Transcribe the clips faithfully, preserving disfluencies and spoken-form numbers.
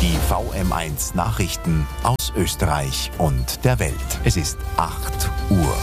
Die V M eins Nachrichten aus Österreich und der Welt. Es ist acht Uhr.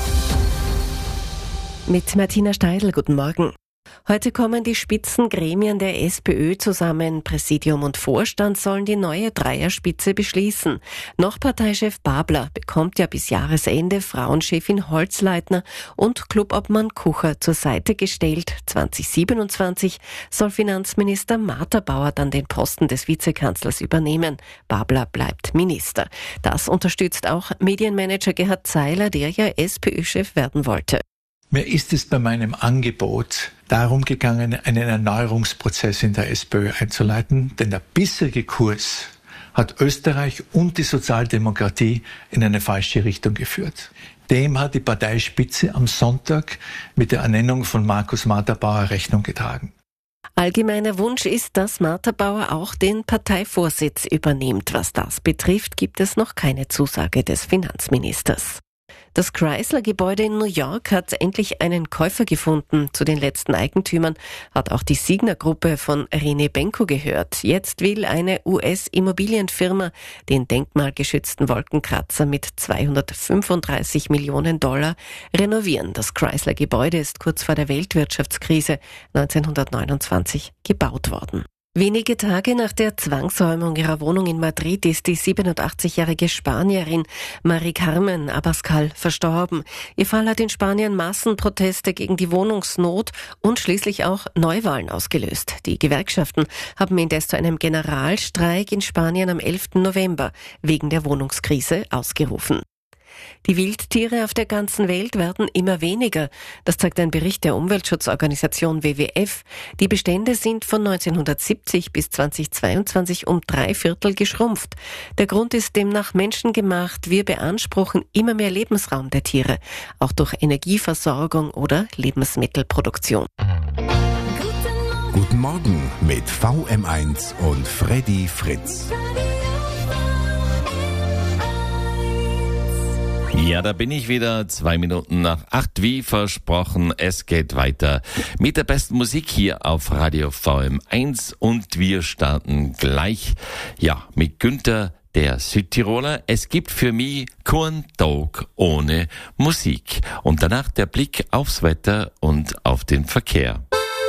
Mit Martina Steidl, guten Morgen. Heute kommen die Spitzengremien der SPÖ zusammen. Präsidium und Vorstand sollen die neue Dreierspitze beschließen. Noch Parteichef Babler bekommt ja bis Jahresende Frauenchefin Holzleitner und Clubobmann Kucher zur Seite gestellt. zwanzig siebenundzwanzig soll Finanzminister Martha Bauer dann den Posten des Vizekanzlers übernehmen. Babler bleibt Minister. Das unterstützt auch Medienmanager Gerhard Zeiler, der ja SPÖ-Chef werden wollte. Mir ist es bei meinem Angebot darum gegangen, einen Erneuerungsprozess in der SPÖ einzuleiten, denn der bisherige Kurs hat Österreich und die Sozialdemokratie in eine falsche Richtung geführt. Dem hat die Parteispitze am Sonntag mit der Ernennung von Markus Martha Bauer Rechnung getragen. Allgemeiner Wunsch ist, dass Martha Bauer auch den Parteivorsitz übernimmt. Was das betrifft, gibt es noch keine Zusage des Finanzministers. Das Chrysler-Gebäude in New York hat endlich einen Käufer gefunden. Zu den letzten Eigentümern hat auch die Signa-Gruppe von René Benko gehört. Jetzt will eine U S-Immobilienfirma den denkmalgeschützten Wolkenkratzer mit zweihundertfünfunddreißig Millionen Dollar renovieren. Das Chrysler-Gebäude ist kurz vor der Weltwirtschaftskrise neunzehnhundertneunundzwanzig gebaut worden. Wenige Tage nach der Zwangsräumung ihrer Wohnung in Madrid ist die siebenundachtzigjährige Spanierin Mari Carmen Abascal verstorben. Ihr Fall hat in Spanien Massenproteste gegen die Wohnungsnot und schließlich auch Neuwahlen ausgelöst. Die Gewerkschaften haben indes zu einem Generalstreik in Spanien am elften November wegen der Wohnungskrise ausgerufen. Die Wildtiere auf der ganzen Welt werden immer weniger. Das zeigt ein Bericht der Umweltschutzorganisation W W F. Die Bestände sind von neunzehnhundertsiebzig bis zweitausendzweiundzwanzig um drei Viertel geschrumpft. Der Grund ist demnach menschengemacht. Wir beanspruchen immer mehr Lebensraum der Tiere, auch durch Energieversorgung oder Lebensmittelproduktion. Guten Morgen mit V M eins und Freddy Fritz. Ja, da bin ich wieder, zwei Minuten nach acht, wie versprochen. Es geht weiter mit der besten Musik hier auf Radio V M eins und wir starten gleich, ja, mit Günther, der Südtiroler. Es gibt für mich keinen Tag ohne Musik. Und danach der Blick aufs Wetter und auf den Verkehr.